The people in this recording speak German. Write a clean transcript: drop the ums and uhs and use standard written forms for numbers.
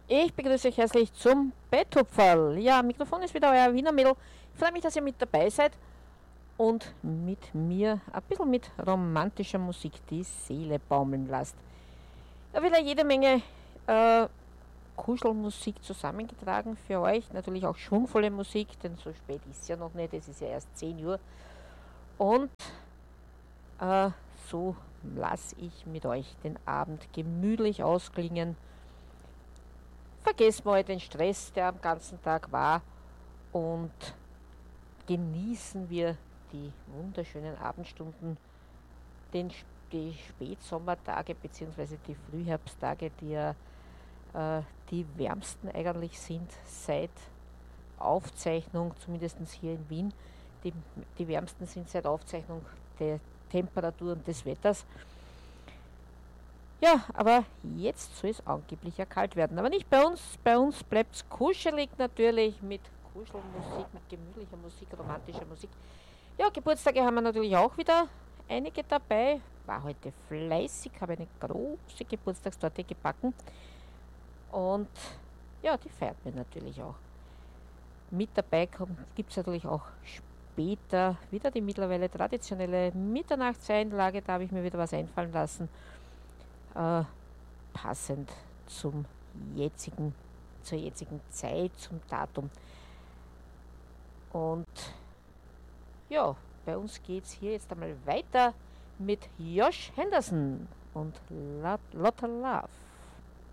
Ich begrüße euch herzlich zum Betthupferl. Ja, Mikrofon ist wieder euer Wiener Mädel. Ich freue mich, dass ihr mit dabei seid und mit mir ein bisschen mit romantischer Musik die Seele baumeln lasst. Da wieder jede Menge Kuschelmusik zusammengetragen für euch. Natürlich auch schwungvolle Musik, denn so spät ist es ja noch nicht. Es ist ja erst 10 Uhr. Und äh, so lasse ich mit euch den Abend gemütlich ausklingen. Vergessen wir den Stress, der am ganzen Tag war, und genießen wir die wunderschönen Abendstunden, die Spätsommertage bzw. die Frühherbsttage, die ja die wärmsten eigentlich sind seit Aufzeichnung, zumindest hier in Wien. Die, die wärmsten sind seit Aufzeichnung der Temperaturen des Wetters. Ja, aber jetzt soll es angeblich ja kalt werden. Aber nicht bei uns. Bei uns bleibt es kuschelig natürlich mit Kuschelmusik, mit gemütlicher Musik, romantischer Musik. Ja, Geburtstage haben wir natürlich auch wieder einige dabei. War heute fleißig, habe eine große Geburtstagstorte gebacken. Und ja, die feiert mir natürlich auch. Mit dabei gibt es natürlich auch später wieder die mittlerweile traditionelle Mitternachtseinlage. Da habe ich mir wieder was einfallen lassen. Passend zum jetzigen, zur jetzigen Zeit, zum Datum. Und ja, bei uns geht es hier jetzt einmal weiter mit Josh Henderson und Lotta Love.